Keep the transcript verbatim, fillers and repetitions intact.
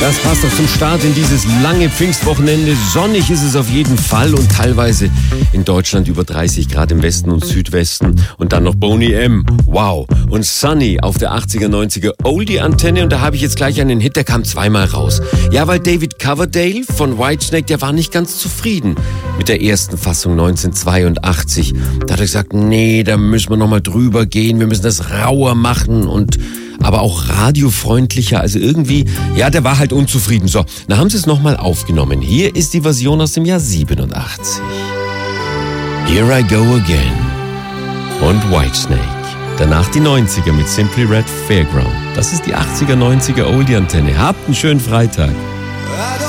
Das passt doch zum Start in dieses lange Pfingstwochenende. Sonnig ist es auf jeden Fall und teilweise in Deutschland über dreißig Grad im Westen und Südwesten. Und dann noch Boney M. Wow. Und Sunny auf der achtziger, neunziger Oldie-Antenne. Und da habe ich jetzt gleich einen Hit, der kam zweimal raus. Ja, weil David Coverdale von Whitesnake, der war nicht ganz zufrieden mit der ersten Fassung neunzehnhundertzweiundachtzig. Da hat er gesagt, nee, da müssen wir nochmal drüber gehen. Wir müssen das rauer machen und aber auch radiofreundlicher, also irgendwie, ja, der war halt unzufrieden. So, dann haben sie es nochmal aufgenommen. Hier ist die Version aus dem Jahr siebenundachtzig. Here I Go Again und Whitesnake. Danach die neunziger mit Simply Red Fairground. Das ist die achtziger, neunziger Oldie-Antenne. Habt einen schönen Freitag.